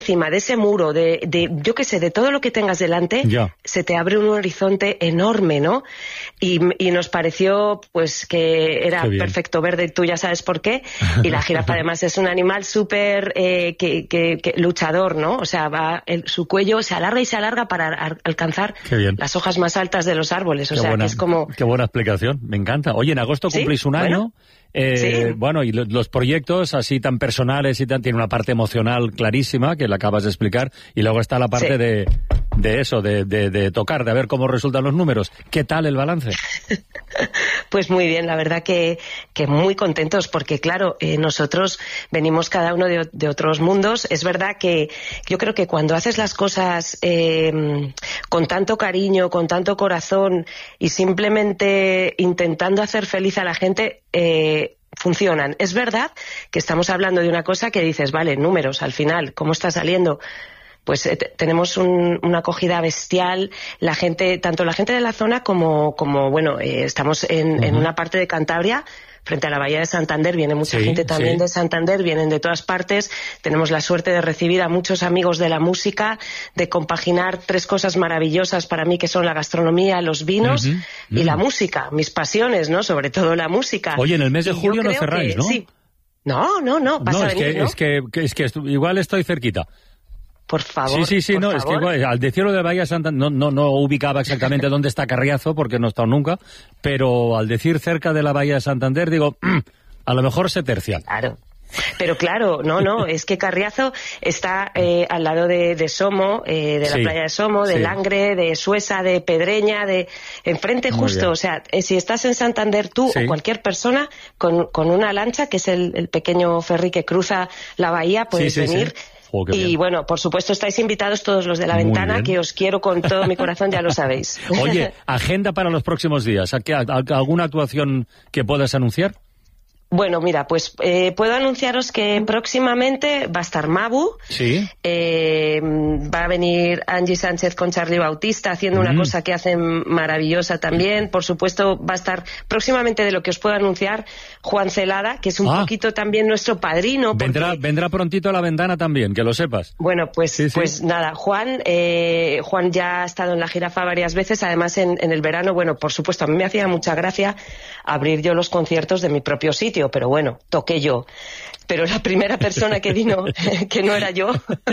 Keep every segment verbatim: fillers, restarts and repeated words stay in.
encima de ese muro, de, de yo qué sé, de todo lo que tengas delante, ya. se te abre un horizonte enorme, ¿no? Y, y nos pareció pues que era perfecto verde, tú ya sabes por qué, y la jirafa además es un animal súper eh, que, que, que luchador, ¿no? O sea, va el, su cuello se alarga y se alarga para a, alcanzar las hojas más altas de los árboles, o qué sea, buena, que es como... Qué buena explicación, me encanta. Oye, en agosto cumplís ¿Sí? un año... Bueno. Eh, sí. Bueno, y los proyectos así tan personales y tan, tiene una parte emocional clarísima que la acabas de explicar, y luego está la parte sí. de, de eso, de, de, de tocar, de ver cómo resultan los números. ¿Qué tal el balance? Pues muy bien, la verdad que, que muy contentos, porque claro, eh, nosotros venimos cada uno de, de otros mundos. Es verdad que yo creo que cuando haces las cosas eh, con tanto cariño, con tanto corazón y simplemente intentando hacer feliz a la gente, eh, funcionan. Es verdad que estamos hablando de una cosa que dices, vale, números, al final, ¿cómo está saliendo? Pues eh, tenemos un, una acogida bestial, la gente, tanto la gente de la zona como, como bueno, eh, estamos en, uh-huh. en una parte de Cantabria, frente a la Bahía de Santander, viene mucha sí, gente también sí. de Santander, vienen de todas partes, tenemos la suerte de recibir a muchos amigos de la música, de compaginar tres cosas maravillosas para mí que son la gastronomía, los vinos uh-huh. y uh-huh. la música, mis pasiones, ¿no? Sobre todo la música. Oye, en el mes de julio no cerráis, que, ¿no? Sí. No, no, no, vas no, a es venir, que, ¿no? Es que, es que igual estoy cerquita. Por favor. Sí, sí, sí, no, favor. es que igual, al decirlo de Bahía Santander, no, no, no ubicaba exactamente dónde está Carriazo, porque no he estado nunca, pero al decir cerca de la Bahía de Santander, digo, a lo mejor se tercia. Claro. Pero claro, no, no, es que Carriazo está eh, al lado de, de Somo, eh, de la sí, playa de Somo, de sí. Langre, de Suesa, de Pedreña, de enfrente justo, o sea, eh, si estás en Santander tú sí. o cualquier persona con, con una lancha, que es el, el pequeño ferry que cruza la bahía, puedes sí, sí, venir... Sí. Oh, y bien. Bueno, por supuesto estáis invitados todos los de la Muy ventana, bien. Que os quiero con todo mi corazón, ya lo sabéis. Oye, agenda para los próximos días, ¿alguna actuación que puedas anunciar? Bueno, mira, pues eh, puedo anunciaros que próximamente va a estar Mabu, sí. eh, va a venir Angie Sánchez con Charlie Bautista haciendo mm. una cosa que hacen maravillosa también. Por supuesto, va a estar próximamente, de lo que os puedo anunciar, Juan Celada, que es un ah. poquito también nuestro padrino. Vendrá, porque... vendrá prontito a la ventana también, que lo sepas. Bueno, pues, sí, sí. pues nada, Juan, eh, Juan ya ha estado en la Jirafa varias veces, además en, en el verano, bueno, por supuesto, a mí me hacía mucha gracia abrir yo los conciertos de mi propio sitio, pero bueno, toqué yo. Pero la primera persona que vino, que no era yo,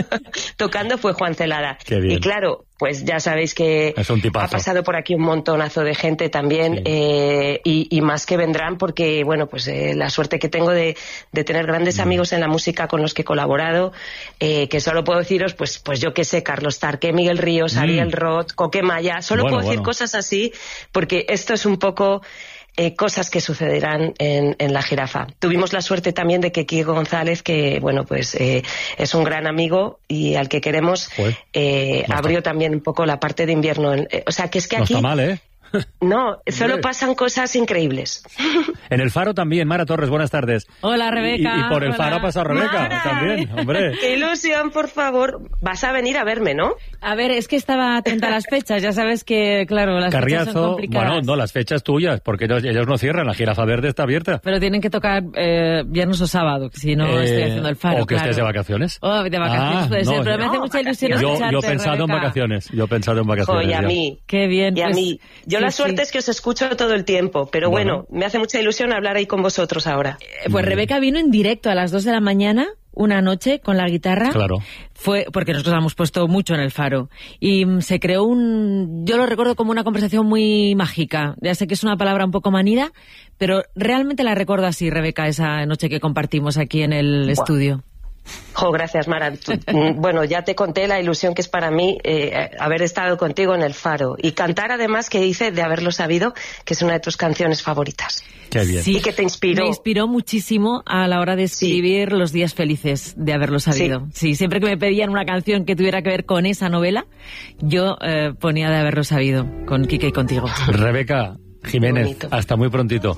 tocando fue Juan Celada. Qué bien. Y claro, pues ya sabéis que es un tipazo. Ha pasado por aquí un montonazo de gente también, sí. eh, y, y más que vendrán porque, bueno, pues eh, la suerte que tengo de, de tener grandes mm. amigos en la música con los que he colaborado, eh, que solo puedo deciros, pues pues yo qué sé, Carlos Tarque, Miguel Ríos, mm. Ariel Roth, Coquemaya, solo bueno, puedo decir bueno. cosas así, porque esto es un poco... Eh, cosas que sucederán en, en la Jirafa. Tuvimos la suerte también de que Kiko González, que bueno, pues eh, es un gran amigo y al que queremos, eh, no abrió está. también un poco la parte de invierno. Eh, o sea, que es que no aquí... está mal, ¿eh? No, solo pasan cosas increíbles. En el Faro también, Mara Torres, buenas tardes. Hola, Rebeca. Y, y por el Hola. Faro ha pasado Rebeca Mara. también, hombre. Qué ilusión, por favor. Vas a venir a verme, ¿no? A ver, es que estaba atenta a las fechas, ya sabes que, claro, las Carriazo, fechas son complicadas. Bueno, no, las fechas tuyas, porque ellos, ellos no cierran, la Jirafa Verde está abierta. Pero tienen que tocar eh, viernes o sábado, si no eh, estoy haciendo el Faro, O que claro. estés de vacaciones. Oh, de vacaciones ah, puede no, ser, pero no, me hace mucha ilusión yo, escucharte, yo he pensado Rebeca. en vacaciones, yo he pensado en vacaciones. Jo, y a ya. mí. Qué bien. Y pues, a mí. Yo sí, la suerte sí. es que os escucho todo el tiempo, pero bueno. bueno, me hace mucha ilusión hablar ahí con vosotros ahora. Eh, pues Rebeca vino en directo a las dos de la mañana, una noche, con la guitarra. Claro. Fue porque nosotros la hemos puesto mucho en el Faro. Y mm, se creó un... Yo lo recuerdo como una conversación muy mágica. Ya sé que es una palabra un poco manida, pero realmente la recuerdo así, Rebeca, esa noche que compartimos aquí en el Buah. estudio. Jo, gracias, Mara. Bueno, ya te conté la ilusión que es para mí eh, haber estado contigo en el Faro y cantar, además, que hice de haberlo sabido, que es una de tus canciones favoritas. Qué bien. Sí, y que te inspiró. Me inspiró muchísimo a la hora de escribir sí. Los días felices de haberlo sabido. Sí. sí, siempre que me pedían una canción que tuviera que ver con esa novela, yo eh, ponía de haberlo sabido, con Quique y contigo. Rebeca Jiménez, hasta muy prontito.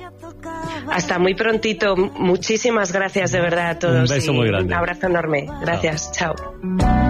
Hasta muy prontito. Muchísimas gracias de verdad a todos. Un beso muy grande. Un abrazo enorme. Gracias. Chao. Chao.